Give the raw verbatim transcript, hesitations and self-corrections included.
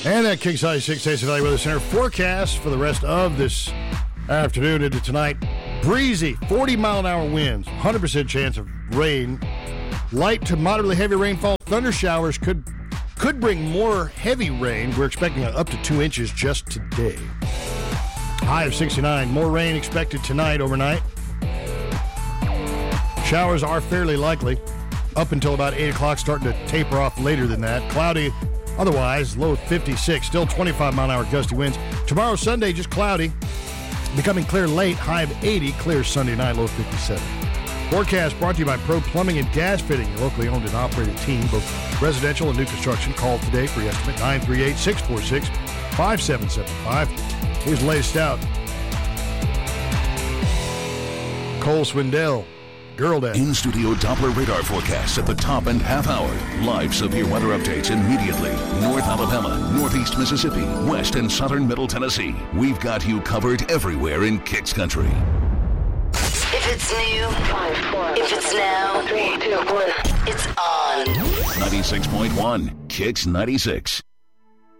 And that Kicks ninety-six States Valley Weather Center forecast for the rest of this afternoon into tonight. Breezy, forty mile an hour winds, one hundred percent chance of rain. Light to moderately heavy rainfall. Thunder showers could could bring more heavy rain. We're expecting up to two inches just today. High of sixty-nine. More rain expected tonight overnight. Showers are fairly likely up until about eight o'clock, starting to taper off later than that. Cloudy otherwise, low of fifty-six. Still twenty-five mile an hour gusty winds. Tomorrow, Sunday, just cloudy. Becoming clear late, high of eighty. Clear Sunday night, low of fifty-seven. Forecast brought to you by Pro Plumbing and Gas Fitting, your locally owned and operated team, both residential and new construction. Call today for your estimate, nine three eight, six four six, five seven seven five. Here's the latest out. Cole Swindell, Girl Dad. In-studio Doppler radar forecasts at the top and half hour. Live severe weather updates immediately. North Alabama, Northeast Mississippi, West and Southern Middle Tennessee. We've got you covered everywhere in Kicks Country. If it's new, five, four, if it's now, three, two, one, it's on. ninety-six point one, Kicks ninety-six.